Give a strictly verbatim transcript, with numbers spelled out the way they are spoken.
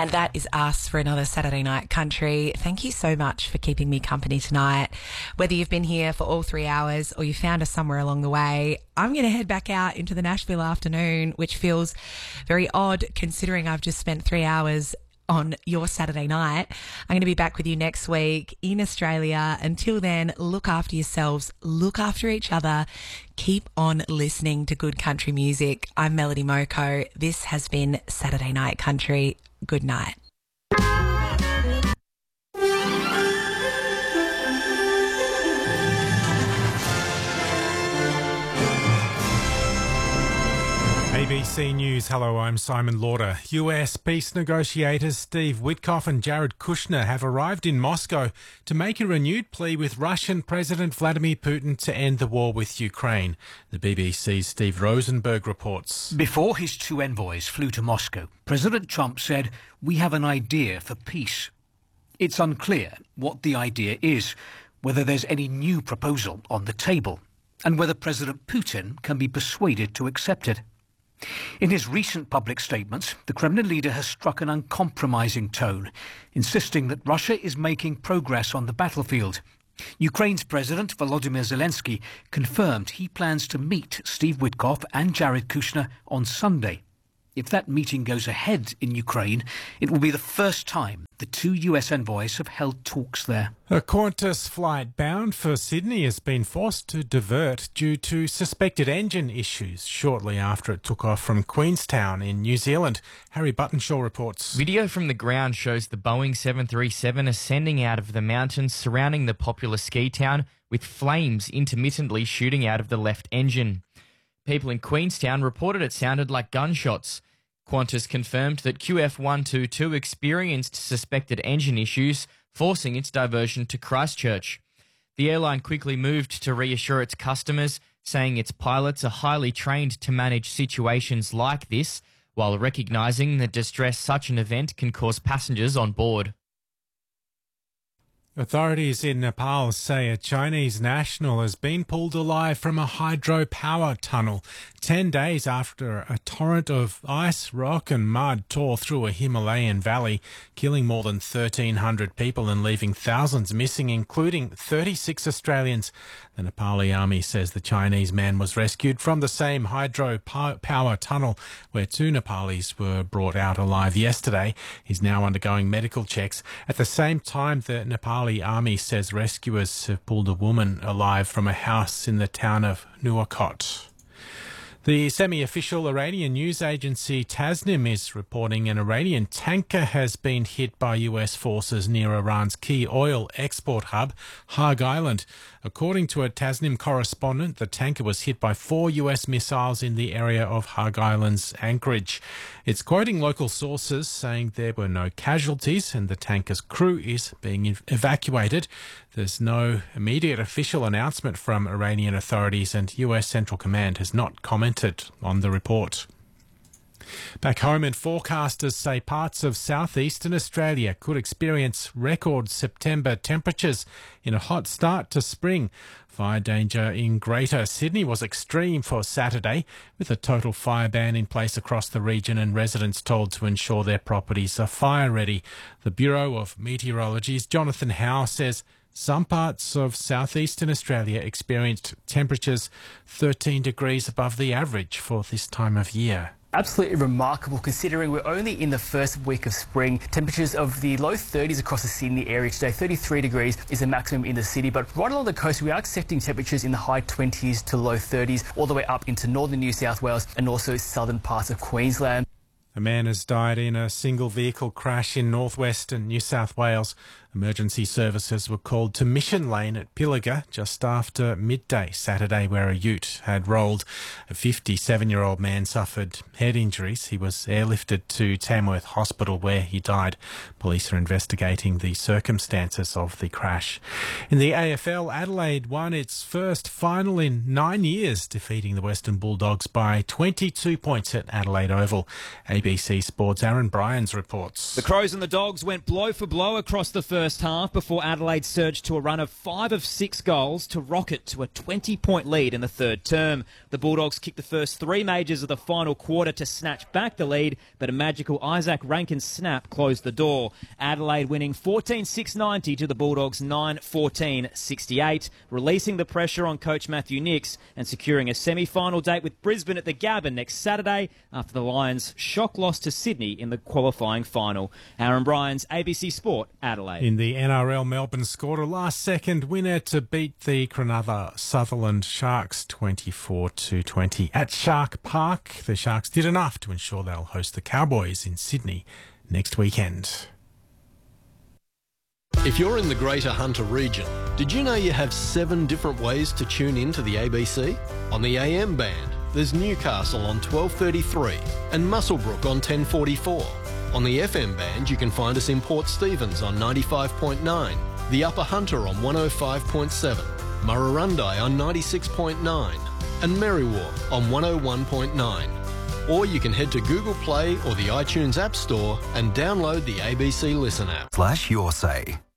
And that is us for another Saturday Night Country. Thank you so much for keeping me company tonight. Whether you've been here for all three hours or you found us somewhere along the way, I'm going to head back out into the Nashville afternoon, which feels very odd considering I've just spent three hours on your Saturday night. I'm going to be back with you next week in Australia. Until then, look after yourselves, look after each other, keep on listening to good country music. I'm Melody Moko. This has been Saturday Night Country. Good night. A B C News, hello, I'm Simon Lauder. U S peace negotiators Steve Witkoff and Jared Kushner have arrived in Moscow to make a renewed plea with Russian President Vladimir Putin to end the war with Ukraine. The B B C's Steve Rosenberg reports. Before his two envoys flew to Moscow, President Trump said, "We have an idea for peace." It's unclear what the idea is, whether there's any new proposal on the table, and whether President Putin can be persuaded to accept it. In his recent public statements, the Kremlin leader has struck an uncompromising tone, insisting that Russia is making progress on the battlefield. Ukraine's President Volodymyr Zelensky confirmed he plans to meet Steve Witkoff and Jared Kushner on Sunday. If that meeting goes ahead in Ukraine, it will be the first time the two U S envoys have held talks there. A Qantas flight bound for Sydney has been forced to divert due to suspected engine issues shortly after it took off from Queenstown in New Zealand. Harry Buttonshaw reports. Video from the ground shows the Boeing seven thirty-seven ascending out of the mountains surrounding the popular ski town, with flames intermittently shooting out of the left engine. People in Queenstown reported it sounded like gunshots. Qantas confirmed that Q F one twenty-two experienced suspected engine issues, forcing its diversion to Christchurch. The airline quickly moved to reassure its customers, saying its pilots are highly trained to manage situations like this, while recognising the distress such an event can cause passengers on board. Authorities in Nepal say a Chinese national has been pulled alive from a hydropower tunnel ten days after a torrent of ice, rock and mud tore through a Himalayan valley, killing more than thirteen hundred people and leaving thousands missing, including thirty-six Australians. The Nepali army says the Chinese man was rescued from the same hydropower tunnel where two Nepalis were brought out alive yesterday. He's now undergoing medical checks. At the same time, the Nepali army says rescuers have pulled a woman alive from a house in the town of Nuwakot. The semi-official Iranian news agency Tasnim is reporting an Iranian tanker has been hit by U S forces near Iran's key oil export hub, Hagg Island. According to a Tasnim correspondent, the tanker was hit by four U S missiles in the area of Hagg Island's anchorage. It's quoting local sources saying there were no casualties and the tanker's crew is being evacuated. There's no immediate official announcement from Iranian authorities and U S Central Command has not commented on the report. Back home, and forecasters say parts of southeastern Australia could experience record September temperatures in a hot start to spring. Fire danger in Greater Sydney was extreme for Saturday, with a total fire ban in place across the region and residents told to ensure their properties are fire ready. The Bureau of Meteorology's Jonathan Howe says some parts of southeastern Australia experienced temperatures thirteen degrees above the average for this time of year. Absolutely remarkable considering we're only in the first week of spring. Temperatures of the low thirties across the Sydney area today. thirty-three degrees is the maximum in the city, but right along the coast we are accepting temperatures in the high twenties to low thirties, all the way up into northern New South Wales and also southern parts of Queensland. A man has died in a single vehicle crash in northwestern New South Wales. Emergency services were called to Mission Lane at Pilliga just after midday Saturday, where a ute had rolled. A fifty-seven-year-old man suffered head injuries. He was airlifted to Tamworth Hospital where he died. Police are investigating the circumstances of the crash. In the A F L, Adelaide won its first final in nine years, defeating the Western Bulldogs by twenty-two points at Adelaide Oval. A A B C Sports' Aaron Bryans reports. The Crows and the Dogs went blow for blow across the first half before Adelaide surged to a run of five of six goals to rocket to a twenty-point lead in the third term. The Bulldogs kicked the first three majors of the final quarter to snatch back the lead, but a magical Isaac Rankin snap closed the door. Adelaide winning fourteen six ninety to the Bulldogs nine fourteen sixty-eight, releasing the pressure on coach Matthew Nicks and securing a semi-final date with Brisbane at the Gabba next Saturday after the Lions' shock loss to Sydney in the qualifying final. Aaron Bryans, A B C Sport, Adelaide. In the N R L, Melbourne scored a last-second winner to beat the Cronulla Sutherland Sharks twenty-four to twenty. At Shark Park, the Sharks did enough to ensure they'll host the Cowboys in Sydney next weekend. If you're in the Greater Hunter region, did you know you have seven different ways to tune in to the A B C? On the A M band, there's Newcastle on twelve thirty-three and Muswellbrook on ten forty-four. On the F M band, you can find us in Port Stephens on ninety-five point nine, the Upper Hunter on one oh five point seven, Murrurundi on ninety-six point nine and Merriwa on one oh one point nine. Or you can head to Google Play or the iTunes App Store and download the A B C Listen app. Slash your say.